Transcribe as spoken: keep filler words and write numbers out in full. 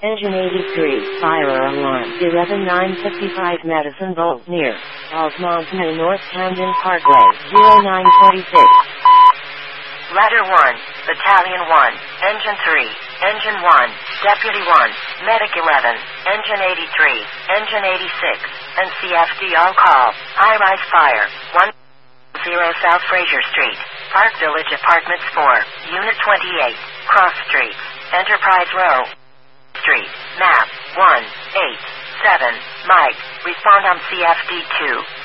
Engine eighty-three, fire alarm, eleven nine fifty-five Madison Bolt near Falls Mountain, North Camden Parkway, zero nine twenty-six. Ladder one, Battalion one, Engine three, Engine one, Deputy one, Medic eleven, Engine eighty-three, Engine eighty-six, and C F D on call. High-rise fire, one zero South Fraser Street, Park Village Apartments four, Unit twenty-eight, Cross Street, Enterprise Row Street, map one eight seven, Mike, respond on C F D two.